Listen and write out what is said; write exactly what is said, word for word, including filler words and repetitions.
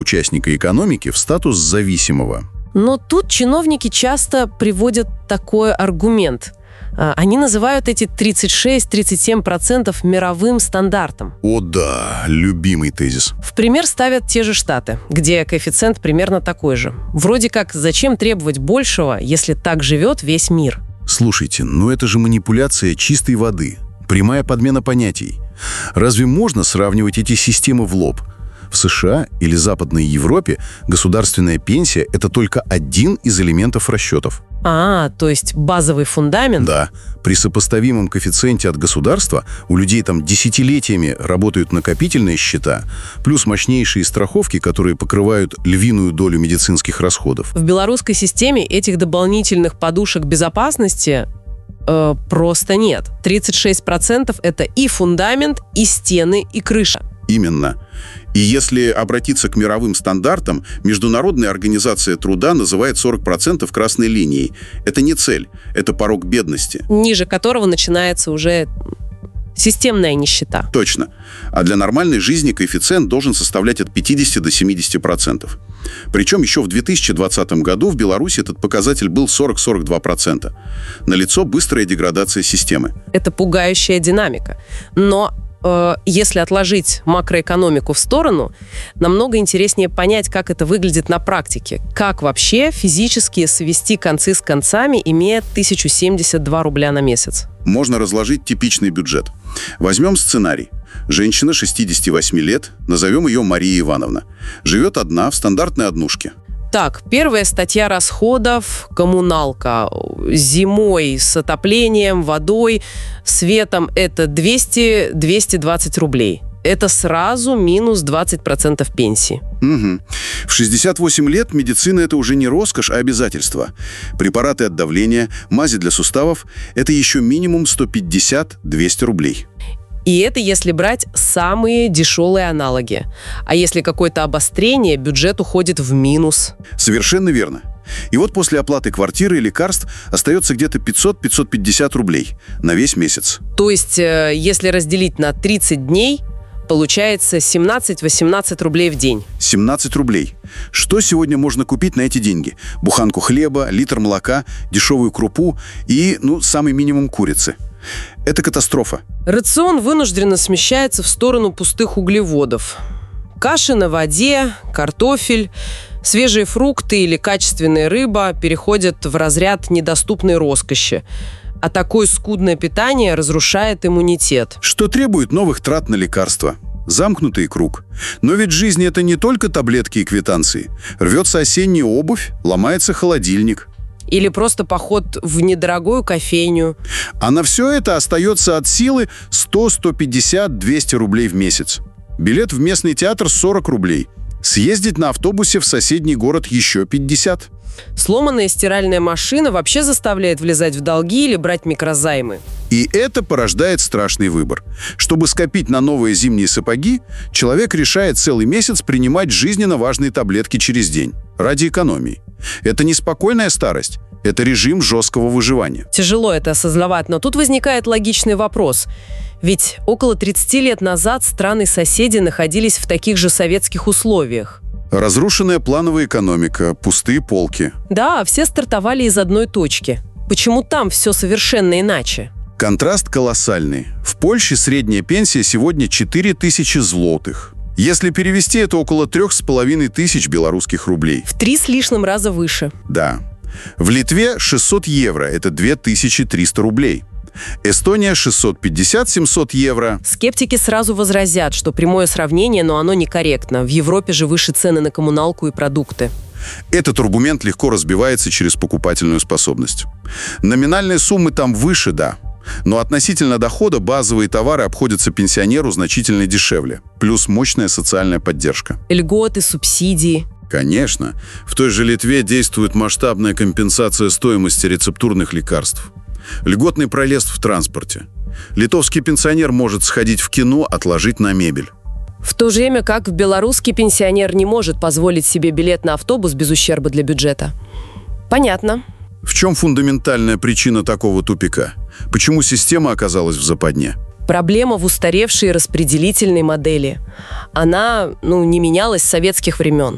участника экономики в статус зависимого. Но тут чиновники часто приводят такой аргумент. Они называют эти тридцать шесть - тридцать семь процентов мировым стандартом. О да, любимый тезис. В пример ставят те же Штаты, где коэффициент примерно такой же. Вроде как, зачем требовать большего, если так живет весь мир? Слушайте, ну это же манипуляция чистой воды. Прямая подмена понятий. Разве можно сравнивать эти системы в лоб? В США или Западной Европе государственная пенсия – это только один из элементов расчетов. А, то есть базовый фундамент? Да. При сопоставимом коэффициенте от государства у людей там десятилетиями работают накопительные счета, плюс мощнейшие страховки, которые покрывают львиную долю медицинских расходов. В белорусской системе этих дополнительных подушек безопасности э, просто нет. тридцать шесть процентов – это и фундамент, и стены, и крыша. Именно. И если обратиться к мировым стандартам, Международная организация труда называет сорок процентов красной линией. Это не цель, это порог бедности. Ниже которого начинается уже системная нищета. Точно. А для нормальной жизни коэффициент должен составлять от пятидесяти до семидесяти процентов. Причем еще в две тысячи двадцатом году в Беларуси этот показатель был сорок - сорок два процента. Налицо быстрая деградация системы. Это пугающая динамика. Но если отложить макроэкономику в сторону, намного интереснее понять, как это выглядит на практике. Как вообще физически свести концы с концами, имея тысячу семьдесят два рубля на месяц? Можно разложить типичный бюджет. Возьмем сценарий. Женщина шестидесяти восьми лет, назовем ее Мария Ивановна. Живет одна в стандартной однушке. Так, первая статья расходов – коммуналка. Зимой с отоплением, водой, светом – это двести - двести двадцать рублей. Это сразу минус двадцать процентов пенсии. Угу. В шестьдесят восемь лет медицина – это уже не роскошь, а обязательство. Препараты от давления, мази для суставов – это еще минимум сто пятьдесят - двести рублей. И это если брать самые дешевые аналоги. А если какое-то обострение, бюджет уходит в минус. Совершенно верно. И вот после оплаты квартиры и лекарств остается где-то пятьсот - пятьсот пятьдесят рублей на весь месяц. То есть, если разделить на тридцать дней, получается семнадцать - восемнадцать рублей в день. семнадцать рублей. Что сегодня можно купить на эти деньги? Буханку хлеба, литр молока, дешевую крупу и, ну, самый минимум курицы. Это катастрофа. Рацион вынужденно смещается в сторону пустых углеводов. Каши на воде, картофель, свежие фрукты или качественная рыба переходят в разряд недоступной роскоши. А такое скудное питание разрушает иммунитет. Что требует новых трат на лекарства. Замкнутый круг. Но ведь жизнь – это не только таблетки и квитанции. Рвется осенняя обувь, ломается холодильник. Или просто поход в недорогую кофейню. А на все это остается от силы сто - сто пятьдесят - двести рублей в месяц. Билет в местный театр – сорок рублей. Съездить на автобусе в соседний город еще пятьдесят. Сломанная стиральная машина вообще заставляет влезать в долги или брать микрозаймы. И это порождает страшный выбор. Чтобы скопить на новые зимние сапоги, человек решает целый месяц принимать жизненно важные таблетки через день. Ради экономии. Это не спокойная старость. Это режим жесткого выживания. Тяжело это осознавать, но тут возникает логичный вопрос. Ведь около тридцати лет назад страны-соседи находились в таких же советских условиях. Разрушенная плановая экономика, пустые полки. Да, все стартовали из одной точки. Почему там все совершенно иначе? Контраст колоссальный. В Польше средняя пенсия сегодня четыре тысячи злотых. Если перевести, это около трех с половиной тысяч белорусских рублей. В три с лишним раза выше. Да. В Литве шестьсот евро – это две тысячи триста рублей. Эстония шестьсот пятьдесят - семьсот евро. Скептики сразу возразят, что прямое сравнение, но оно некорректно. В Европе же выше цены на коммуналку и продукты. Этот аргумент легко разбивается через покупательную способность. Номинальные суммы там выше, да. Но относительно дохода базовые товары обходятся пенсионеру значительно дешевле. Плюс мощная социальная поддержка. Льготы, субсидии. Конечно. В той же Литве действует масштабная компенсация стоимости рецептурных лекарств. Льготный проезд в транспорте. Литовский пенсионер может сходить в кино, отложить на мебель. В то же время как белорусский пенсионер не может позволить себе билет на автобус без ущерба для бюджета. Понятно. В чем фундаментальная причина такого тупика? Почему система оказалась в западне? Проблема в устаревшей распределительной модели. Она, ну, не менялась с советских времен.